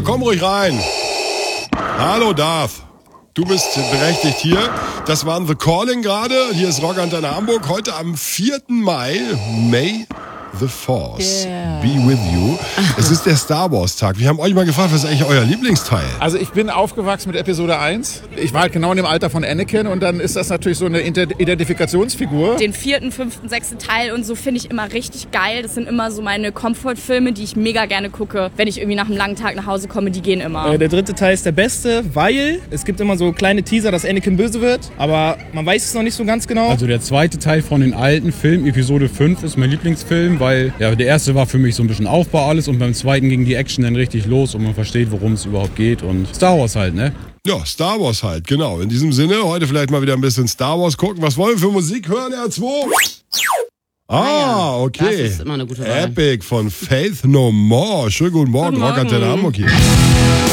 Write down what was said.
Ja, komm ruhig rein. Hallo Darth. Du bist berechtigt hier. Das waren The Calling gerade. Hier ist Rockantenne Hamburg. Heute am 4. Mai. May the Force be with you. Es ist der Star Wars Tag. Wir haben euch mal gefragt, was ist eigentlich euer Lieblingsteil? Also ich bin aufgewachsen mit Episode 1. Ich war halt genau in dem Alter von Anakin und dann ist das natürlich so eine Identifikationsfigur. Den 4., 5., 6. Teil und so finde ich immer richtig geil. Das sind immer so meine Comfort-Filme, die ich mega gerne gucke, wenn ich irgendwie nach einem langen Tag nach Hause komme. Die gehen immer. Der 3. Teil ist der beste, weil es gibt immer so kleine Teaser, dass Anakin böse wird. Aber man weiß es noch nicht so ganz genau. Also der 2. Teil von den alten Filmen, Episode 5, ist mein Lieblingsfilm, weil ja, der erste war für mich so ein bisschen Aufbau alles und beim 2. ging die Action dann richtig los und man versteht, worum es überhaupt geht und Star Wars halt, ne? Ja, Star Wars halt, genau. In diesem Sinne, heute vielleicht mal wieder ein bisschen Star Wars gucken. Was wollen wir für Musik hören, R2? Ah, okay. Das ist immer eine gute Wahl. Epic von Faith No More. Schönen guten Morgen, Rockantenne Hamburg hier.